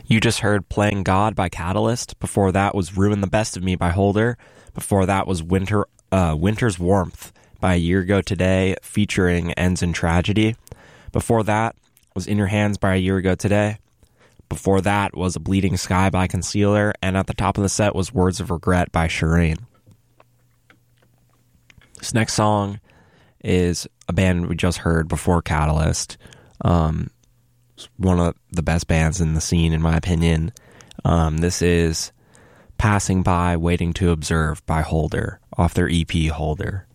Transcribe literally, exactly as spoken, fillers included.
You just heard Playing God by Catalyst. Before that was Ruin the Best of Me by Holder. Before that was Winter uh, Winter's Warmth by A Year Ago Today, featuring Ends in Tragedy. Before that was In Your Hands by A Year Ago Today. Before that was A Bleeding Sky by Concealer. And at the top of the set was Words of Regret by Shireen. This next song is a band we just heard before Catalyst. Um... one of the best bands in the scene, in my opinion. Um, this is Passing By, Waiting to Observe by Holder, off their E P Holder.